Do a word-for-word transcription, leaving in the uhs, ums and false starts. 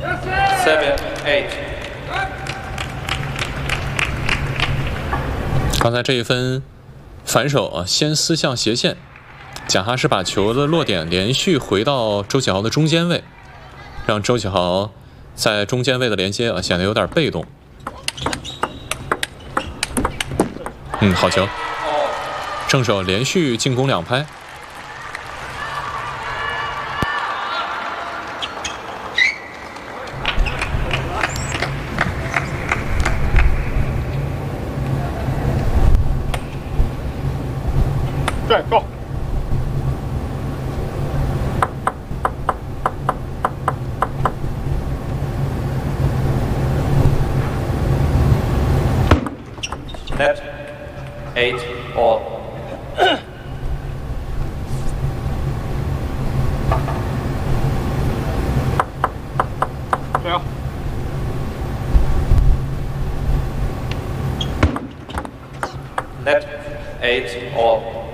Seven, eight。 刚才这一分反手啊，先撕向斜线，贾哈是把球的落点连续回到周启豪的中间位，让周启豪在中间位的连接啊显得有点被动。嗯，好球！正手连续进攻两拍。 对，够。 Net, eight, all。 加油。 Net, eight, all。